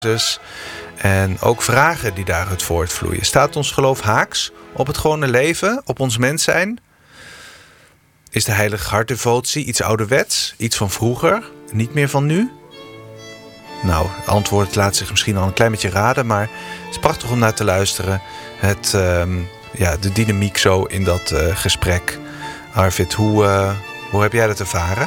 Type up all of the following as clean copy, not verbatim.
En ook vragen die daaruit voortvloeien. Staat ons geloof haaks op het gewone leven, op ons mens zijn? Is de Heilige Hartdevotie iets ouderwets, iets van vroeger, niet meer van nu? Nou, het antwoord laat zich misschien al een klein beetje raden, maar het is prachtig om naar te luisteren. De dynamiek zo in dat gesprek. Arvid, hoe heb jij dat ervaren?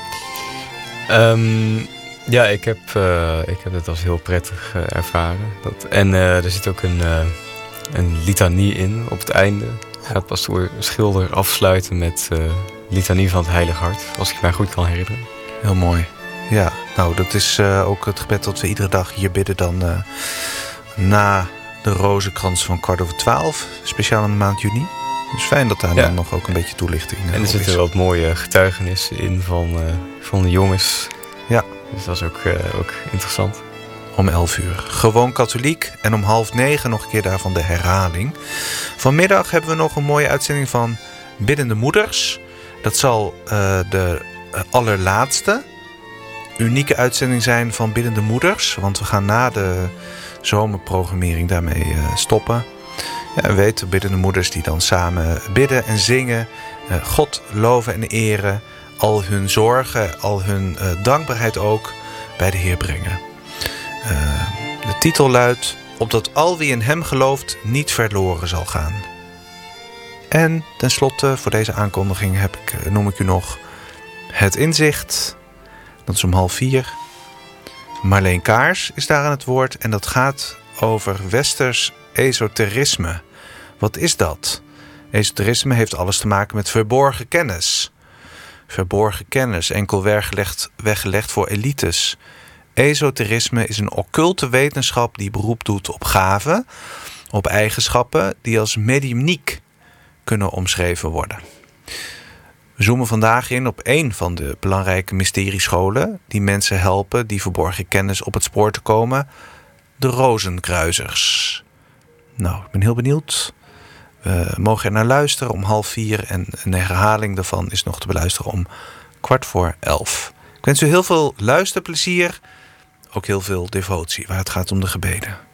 Ik heb het als heel prettig ervaren. Er zit ook een litanie in op het einde. Gaat pastoor Schilder afsluiten met litanie van het Heilige Hart. Als ik mij goed kan herinneren. Heel mooi. Ja, nou dat is ook het gebed dat we iedere dag hier bidden dan na de rozenkrans van 11:15. Speciaal in de maand juni. Dus fijn dat daar dan nog ook een beetje toelichting en er zitten wel wat mooie getuigenissen in van de jongens. Ja. Dus dat is ook interessant. Om 11:00. Gewoon katholiek. En om 8:30 nog een keer daarvan de herhaling. Vanmiddag hebben we nog een mooie uitzending van Biddende Moeders. Dat zal de allerlaatste unieke uitzending zijn van Biddende Moeders. Want we gaan na de zomerprogrammering daarmee stoppen. Ja, en weet, de biddende moeders die dan samen bidden en zingen. God loven en eren. Al hun zorgen, al hun dankbaarheid ook bij de Heer brengen. De titel luidt: opdat al wie in hem gelooft niet verloren zal gaan. En tenslotte voor deze aankondiging noem ik u nog het inzicht. Dat is om 3:30. Marleen Kaars is daar aan het woord en dat gaat over westers esoterisme. Wat is dat? Esoterisme heeft alles te maken met verborgen kennis. Verborgen kennis, enkel weggelegd voor elites. Esoterisme is een occulte wetenschap die beroep doet op gaven, op eigenschappen die als mediumniek kunnen omschreven worden. We zoomen vandaag in op één van de belangrijke mysteriescholen die mensen helpen die verborgen kennis op het spoor te komen: de Rozenkruisers. Nou, ik ben heel benieuwd. We mogen er naar luisteren om 3:30 en een herhaling daarvan is nog te beluisteren om 11:15. Ik wens u heel veel luisterplezier, ook heel veel devotie waar het gaat om de gebeden.